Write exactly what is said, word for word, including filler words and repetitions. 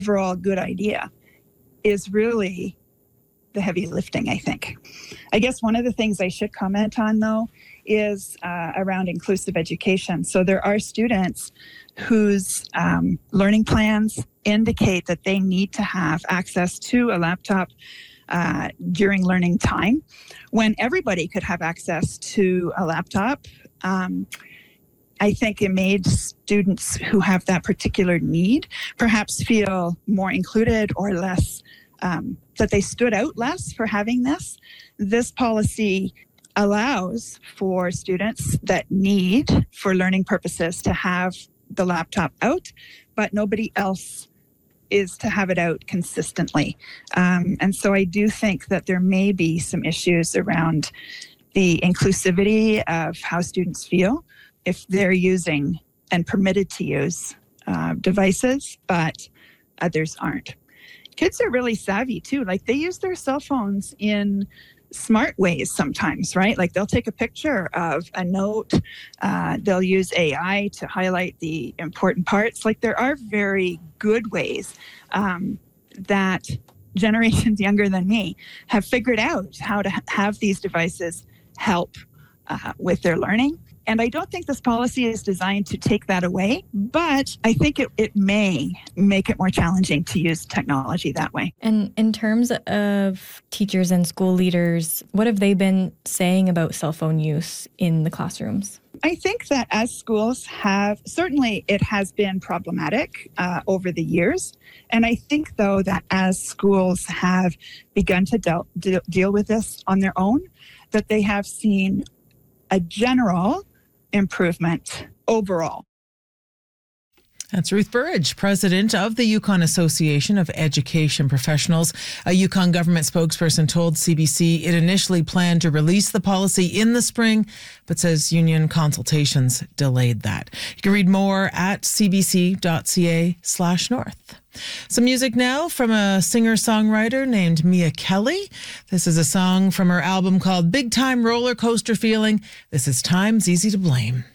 overall good idea is really the heavy lifting, I think. I guess one of the things I should comment on, though, is uh, around inclusive education. So there are students whose um, learning plans indicate that they need to have access to a laptop uh, during learning time, when everybody could have access to a laptop. Um, I think it made students who have that particular need perhaps feel more included or less, um, that they stood out less for having this. This policy allows for students that need, for learning purposes, to have the laptop out, but nobody else is to have it out consistently. Um, and so I do think that there may be some issues around the inclusivity of how students feel if they're using and permitted to use uh, devices, but others aren't. Kids are really savvy too. Like, they use their cell phones in smart ways sometimes, right? Like, they'll take a picture of a note. Uh, they'll use A I to highlight the important parts. Like, there are very good ways um, that generations younger than me have figured out how to ha- have these devices help uh, with their learning. And I don't think this policy is designed to take that away, but I think it, it may make it more challenging to use technology that way. And in terms of teachers and school leaders, what have they been saying about cell phone use in the classrooms? I think that as schools have, certainly it has been problematic uh, over the years. And I think, though, that as schools have begun to de- de- deal with this on their own, that they have seen a general improvement overall. That's Ruth Burridge, president of the Yukon Association of Education Professionals. A Yukon government spokesperson told C B C it initially planned to release the policy in the spring, but says union consultations delayed that. You can read more at cbc.ca slash north. Some music now from a singer-songwriter named Mia Kelly. This is a song from her album called Big Time Roller Coaster Feeling. This is Time's Easy to Blame.